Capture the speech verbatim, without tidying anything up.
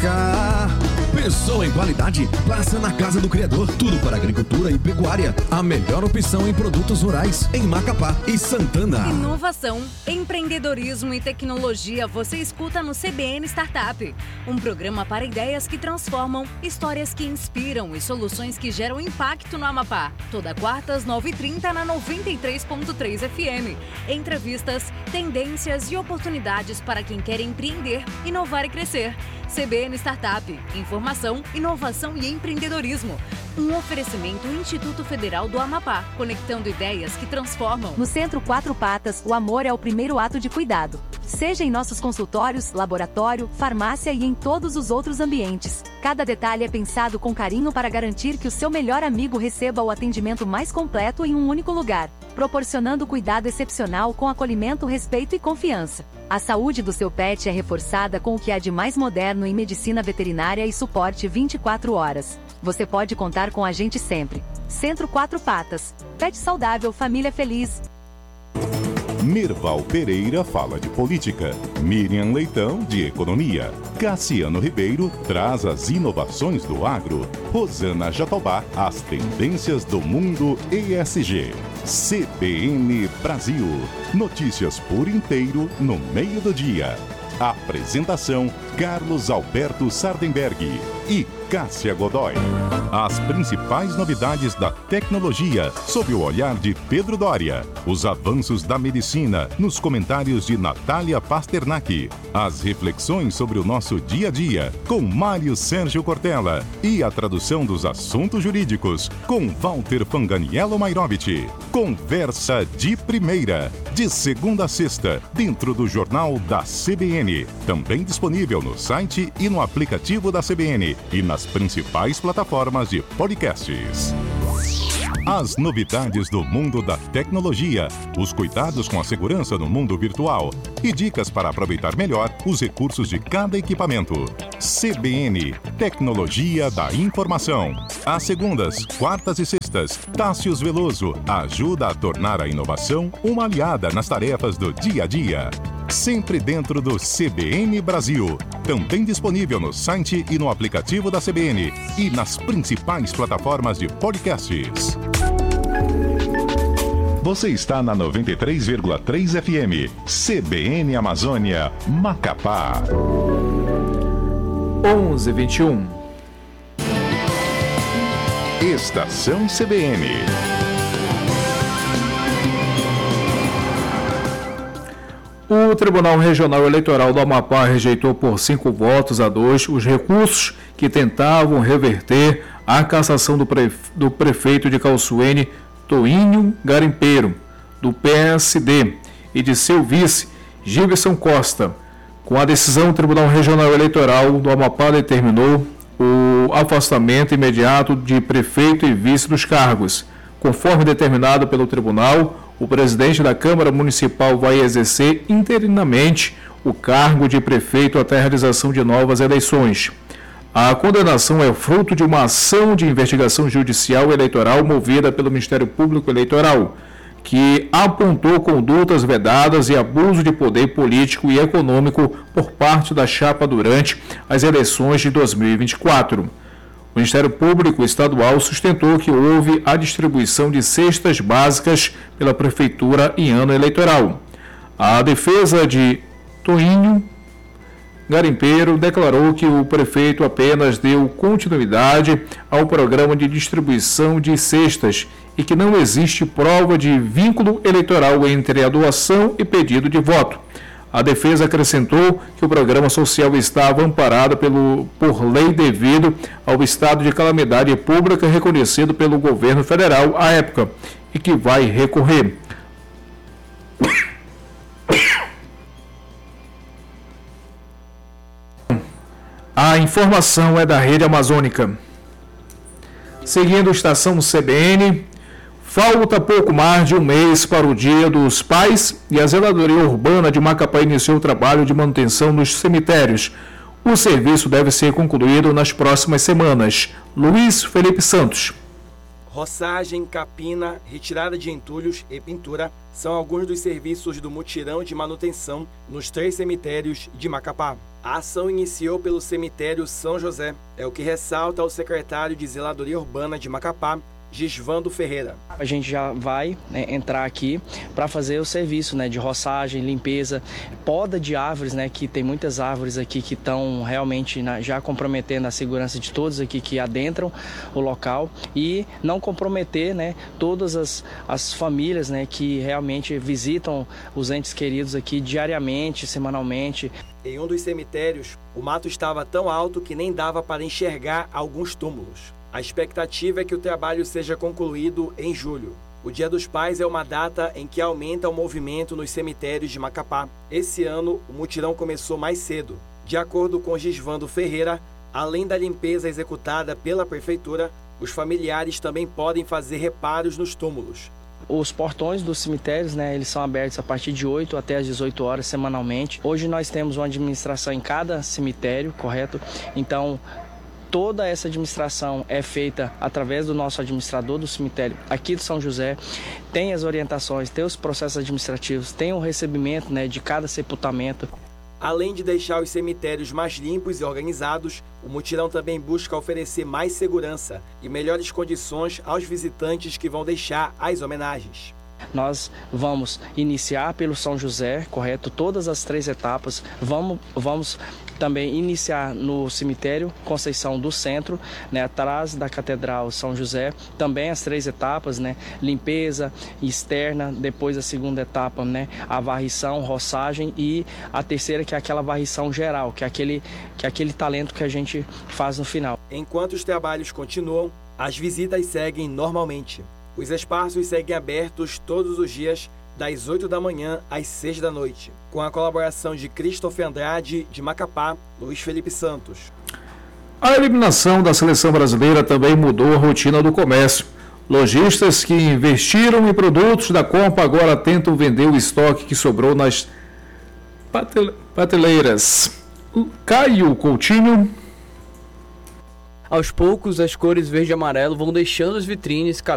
cá. Pensou em qualidade? Passa na Casa do Criador. Tudo para agricultura e pecuária. A melhor opção em produtos rurais em Macapá e Santana. Inovação, empreendedorismo e tecnologia você escuta no C B N Startup. Um programa para ideias que transformam, histórias que inspiram e soluções que geram impacto no Amapá. Toda quarta às nove e trinta na noventa e três ponto três F M. Entrevistas, tendências e oportunidades para quem quer empreender, inovar e crescer. C B N Startup. Informação, inovação e empreendedorismo. Um oferecimento Instituto Federal do Amapá, conectando ideias que transformam. No Centro Quatro Patas, o amor é o primeiro ato de cuidado. Seja em nossos consultórios, laboratório, farmácia e em todos os outros ambientes. Cada detalhe é pensado com carinho para garantir que o seu melhor amigo receba o atendimento mais completo em um único lugar, proporcionando cuidado excepcional com acolhimento, respeito e confiança. A saúde do seu pet é reforçada com o que há de mais moderno em medicina veterinária e suporte vinte e quatro horas. Você pode contar com a gente sempre. Centro Quatro Patas. Pet saudável, família feliz. Mirval Pereira fala de política, Miriam Leitão de economia, Cassiano Ribeiro traz as inovações do agro, Rosana Jatobá as tendências do mundo E S G. C B N Brasil, notícias por inteiro no meio do dia. Apresentação Carlos Alberto Sardenberg e Cássia Godoy. As principais novidades da tecnologia sob o olhar de Pedro Doria. Os avanços da medicina nos comentários de Natália Pasternak. As reflexões sobre o nosso dia a dia com Mário Sérgio Cortella. E a tradução dos assuntos jurídicos com Walter Fanganiello Mairovich. Conversa de primeira, de segunda a sexta, dentro do jornal da C B N. Também disponível no site e no aplicativo da C B N e nas principais plataformas de podcasts. As novidades do mundo da tecnologia, os cuidados com a segurança no mundo virtual e dicas para aproveitar melhor os recursos de cada equipamento. C B N, Tecnologia da Informação. Às segundas, quartas e sextas, Tássius Veloso ajuda a tornar a inovação uma aliada nas tarefas do dia a dia. Sempre dentro do C B N Brasil. Também disponível no site e no aplicativo da C B N e nas principais plataformas de podcasts. Você está na noventa e três vírgula três F M, C B N Amazônia, Macapá. onze e vinte e um. Estação C B N. O Tribunal Regional Eleitoral do Amapá rejeitou por cinco votos a dois os recursos que tentavam reverter a cassação do, prefe... do prefeito de Calçoene, Toínio Garimpeiro, do P S D, e de seu vice, Gilberson Costa. Com a decisão, o Tribunal Regional Eleitoral do Amapá determinou o afastamento imediato de prefeito e vice dos cargos. Conforme determinado pelo tribunal, o presidente da Câmara Municipal vai exercer interinamente o cargo de prefeito até a realização de novas eleições. A condenação é fruto de uma ação de investigação judicial eleitoral movida pelo Ministério Público Eleitoral, que apontou condutas vedadas e abuso de poder político e econômico por parte da chapa durante as eleições de dois mil e vinte e quatro. O Ministério Público Estadual sustentou que houve a distribuição de cestas básicas pela Prefeitura em ano eleitoral. A defesa de Toínio Garimpeiro declarou que o prefeito apenas deu continuidade ao programa de distribuição de cestas e que não existe prova de vínculo eleitoral entre a doação e pedido de voto. A defesa acrescentou que o programa social estava amparado pelo, por lei devido ao estado de calamidade pública reconhecido pelo governo federal à época e que vai recorrer. A informação é da Rede Amazônica. Seguindo a estação C B N, falta pouco mais de um mês para o Dia dos Pais e a Zeladoria Urbana de Macapá iniciou o trabalho de manutenção nos cemitérios. O serviço deve ser concluído nas próximas semanas. Luiz Felipe Santos. Roçagem, capina, retirada de entulhos e pintura são alguns dos serviços do mutirão de manutenção nos três cemitérios de Macapá. A ação iniciou pelo cemitério São José, é o que ressalta o secretário de Zeladoria Urbana de Macapá, Gisvando Ferreira. A gente já vai, né, entrar aqui para fazer o serviço, né, de roçagem, limpeza, poda de árvores, né, que tem muitas árvores aqui que estão realmente na, já comprometendo a segurança de todos aqui que adentram o local e não comprometer, né, todas as, as famílias, né, que realmente visitam os entes queridos aqui diariamente, semanalmente. Em um dos cemitérios, o mato estava tão alto que nem dava para enxergar alguns túmulos. A expectativa é que o trabalho seja concluído em julho. O Dia dos Pais é uma data em que aumenta o movimento nos cemitérios de Macapá. Esse ano, o mutirão começou mais cedo. De acordo com Gisvando Ferreira, além da limpeza executada pela Prefeitura, os familiares também podem fazer reparos nos túmulos. Os portões dos cemitérios, né, eles são abertos a partir de oito até as dezoito horas semanalmente. Hoje nós temos uma administração em cada cemitério, correto? Então, toda essa administração é feita através do nosso administrador do cemitério aqui de São José. Tem as orientações, tem os processos administrativos, tem o recebimento, né, de cada sepultamento. Além de deixar os cemitérios mais limpos e organizados, o mutirão também busca oferecer mais segurança e melhores condições aos visitantes que vão deixar as homenagens. Nós vamos iniciar pelo São José, correto? Todas as três etapas. Vamos, vamos também iniciar no cemitério Conceição do Centro, né, atrás da Catedral São José. Também as três etapas, né? Limpeza externa, depois a segunda etapa, né? A varrição, roçagem e a terceira que é aquela varrição geral, que é aquele, que é aquele talento que a gente faz no final. Enquanto os trabalhos continuam, as visitas seguem normalmente. Os espaços seguem abertos todos os dias, das oito da manhã às seis da noite, com a colaboração de Christopher Andrade, de Macapá, Luiz Felipe Santos. A eliminação da seleção brasileira também mudou a rotina do comércio. Lojistas que investiram em produtos da Copa agora tentam vender o estoque que sobrou nas prateleiras. Caio Coutinho. Aos poucos, as cores verde e amarelo vão deixando as vitrines